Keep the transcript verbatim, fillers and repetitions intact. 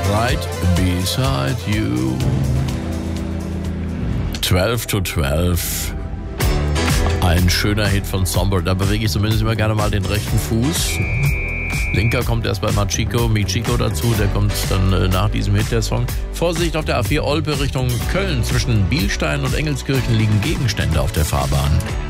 Right beside you. zwölf to zwölf. Ein schöner Hit von Songbird. Da bewege ich zumindest immer gerne mal den rechten Fuß. Linker kommt erst bei Machiko, Michiko dazu. Der kommt dann äh, nach diesem Hit, der Song. Vorsicht auf der A vier Olpe Richtung Köln. Zwischen Bielstein und Engelskirchen liegen Gegenstände auf der Fahrbahn.